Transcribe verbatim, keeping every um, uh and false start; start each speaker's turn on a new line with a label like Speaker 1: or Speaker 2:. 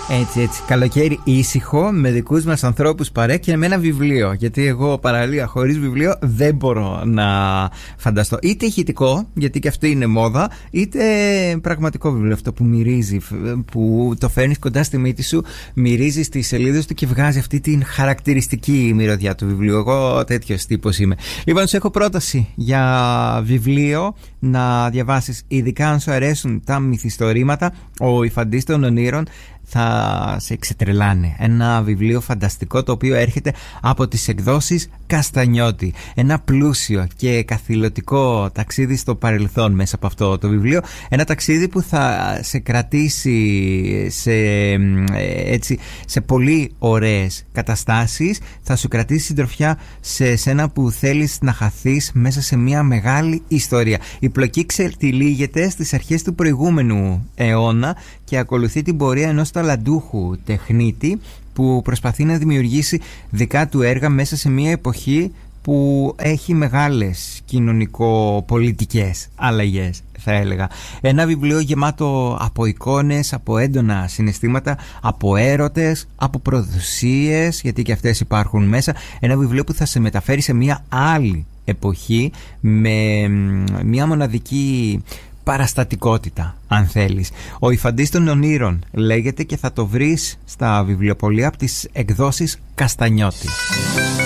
Speaker 1: Έτσι, έτσι. Καλοκαίρι ήσυχο, με δικούς μας ανθρώπους παρέ και με ένα βιβλίο. Γιατί εγώ παραλία χωρίς βιβλίο δεν μπορώ να φανταστώ. Είτε ηχητικό, γιατί και αυτή είναι μόδα, είτε πραγματικό βιβλίο. Αυτό που μυρίζει, που το φέρνεις κοντά στη μύτη σου, μυρίζει στις σελίδες του και βγάζει αυτή την χαρακτηριστική μυρωδιά του βιβλίου. Εγώ τέτοιος τύπος είμαι. Λοιπόν, σου έχω πρόταση για βιβλίο να διαβάσεις, ειδικά αν σου αρέσουν τα μυθιστορήματα. Ο Υφαντής των Ονείρων θα σε εξετρελάνε. Ένα βιβλίο φανταστικό, το οποίο έρχεται από τις εκδόσεις Καστανιώτη. Ένα πλούσιο και καθηλωτικό ταξίδι στο παρελθόν μέσα από αυτό το βιβλίο. Ένα ταξίδι που θα σε κρατήσει σε, έτσι, σε πολύ ωραίες καταστάσεις. Θα σου κρατήσει συντροφιά σε σένα που θέλεις να χαθείς μέσα σε μια μεγάλη ιστορία. Η πλοκή ξετυλίγεται στις αρχές του προηγούμενου αιώνα και ακολουθεί την πορεία ενός ταλαντούχου τεχνίτη που προσπαθεί να δημιουργήσει δικά του έργα μέσα σε μια εποχή που έχει μεγάλες κοινωνικο-πολιτικές αλλαγές, θα έλεγα. Ένα βιβλίο γεμάτο από εικόνες, από έντονα συναισθήματα, από έρωτες, από προδοσίες, γιατί και αυτές υπάρχουν μέσα. Ένα βιβλίο που θα σε μεταφέρει σε μια άλλη εποχή με μια μοναδική παραστατικότητα, αν θέλεις. Ο Υφαντής των Ονείρων λέγεται και θα το βρεις στα βιβλιοπωλεία από τις εκδόσεις Καστανιώτη.